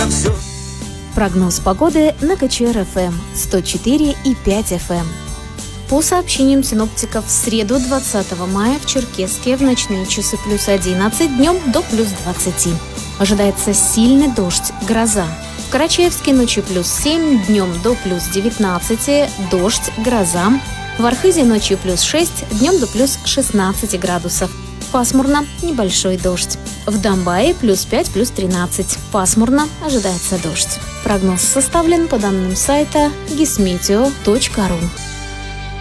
это все. Прогноз погоды на КЧР-ФМ 104,5 FM. По сообщениям синоптиков, в среду 20 мая в Черкесске в ночные часы плюс 11, днем до плюс 20. Ожидается сильный дождь, гроза. В Карачаевске ночью плюс 7, днем до плюс 19, дождь, гроза. В Архизе ночью плюс 6, днем до плюс 16 градусов. Пасмурно, небольшой дождь. В Домбае плюс 5, плюс 13. Пасмурно, ожидается дождь. Прогноз составлен по данным сайта gismeteo.ru.